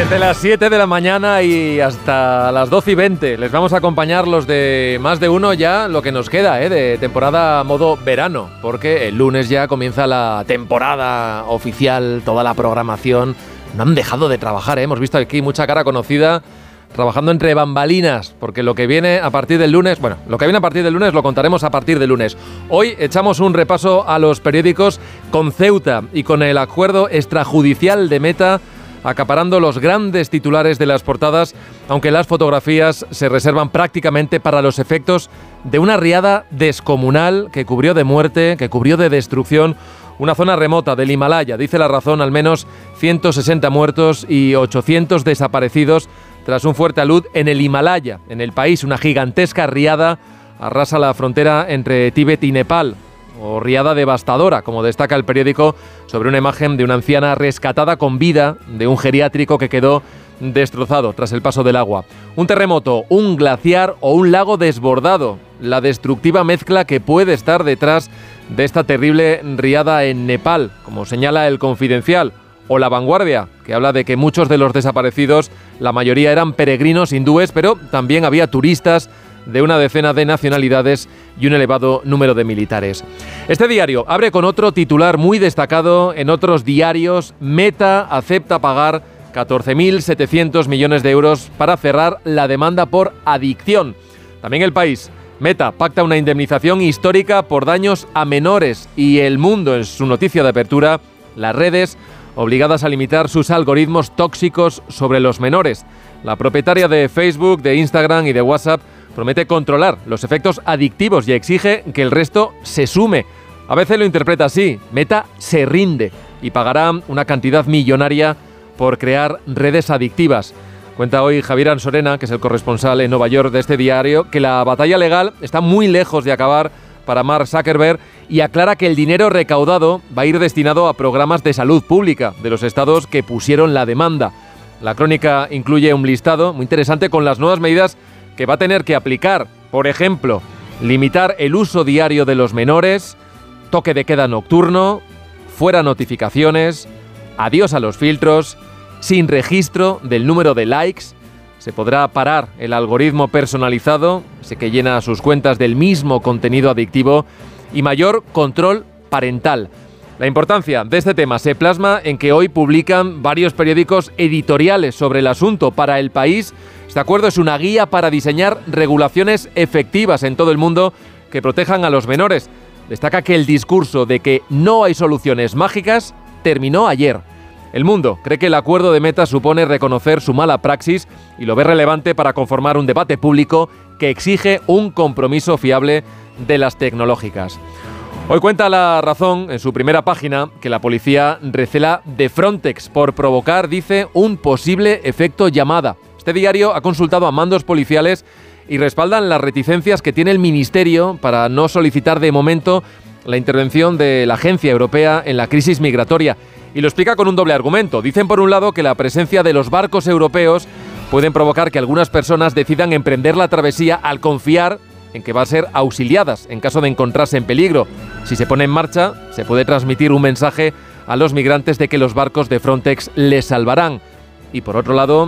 Desde las 7 de la mañana y hasta las 12:20 les vamos a acompañar los de Más de Uno ya lo que nos queda de temporada modo verano, porque el lunes ya comienza la temporada oficial, toda la programación. No han dejado de trabajar, hemos visto aquí mucha cara conocida trabajando entre bambalinas, porque lo que viene a partir del lunes, lo contaremos a partir del lunes. Hoy echamos un repaso a los periódicos con Ceuta y con el acuerdo extrajudicial de Meta acaparando los grandes titulares de las portadas, aunque las fotografías se reservan prácticamente para los efectos de una riada descomunal que cubrió de muerte, que cubrió de destrucción una zona remota del Himalaya. Dice La Razón, al menos 160 muertos y 800 desaparecidos tras un fuerte alud en el Himalaya, en el país. Una gigantesca riada arrasa la frontera entre Tíbet y Nepal, o riada devastadora, como destaca el periódico, sobre una imagen de una anciana rescatada con vida de un geriátrico que quedó destrozado tras el paso del agua. Un terremoto, un glaciar o un lago desbordado, la destructiva mezcla que puede estar detrás de esta terrible riada en Nepal, como señala El Confidencial, o La Vanguardia, que habla de que muchos de los desaparecidos, la mayoría eran peregrinos hindúes, pero también había turistas de una decena de nacionalidades y un elevado número de militares. Este diario abre con otro titular muy destacado en otros diarios. Meta acepta pagar 14.700 millones de euros para cerrar la demanda por adicción. También El País. Meta pacta una indemnización histórica por daños a menores. Y El Mundo, en su noticia de apertura, las redes obligadas a limitar sus algoritmos tóxicos sobre los menores. La propietaria de Facebook, de Instagram y de WhatsApp promete controlar los efectos adictivos y exige que el resto se sume. A veces lo interpreta así: Meta se rinde y pagará una cantidad millonaria por crear redes adictivas. Cuenta hoy Javier Ansorena, que es el corresponsal en Nueva York de este diario, que la batalla legal está muy lejos de acabar para Mark Zuckerberg y aclara que el dinero recaudado va a ir destinado a programas de salud pública de los estados que pusieron la demanda. La crónica incluye un listado muy interesante con las nuevas medidas que va a tener que aplicar. Por ejemplo, limitar el uso diario de los menores, toque de queda nocturno, fuera notificaciones, adiós a los filtros, sin registro del número de likes. Se podrá parar el algoritmo personalizado, ese que llena sus cuentas del mismo contenido adictivo, y mayor control parental. La importancia de este tema se plasma en que hoy publican varios periódicos editoriales sobre el asunto. Para El País, este acuerdo es una guía para diseñar regulaciones efectivas en todo el mundo que protejan a los menores. Destaca que el discurso de que no hay soluciones mágicas terminó ayer. El Mundo cree que el acuerdo de Meta supone reconocer su mala praxis y lo ve relevante para conformar un debate público que exige un compromiso fiable de las tecnológicas. Hoy cuenta La Razón en su primera página que la policía recela de Frontex por provocar, dice, un posible efecto llamada. Este diario ha consultado a mandos policiales y respaldan las reticencias que tiene el Ministerio para no solicitar de momento la intervención de la Agencia Europea en la crisis migratoria. Y lo explica con un doble argumento. Dicen, por un lado, que la presencia de los barcos europeos pueden provocar que algunas personas decidan emprender la travesía al confiar en que va a ser auxiliadas en caso de encontrarse en peligro. Si se pone en marcha, se puede transmitir un mensaje a los migrantes de que los barcos de Frontex les salvarán. Y por otro lado,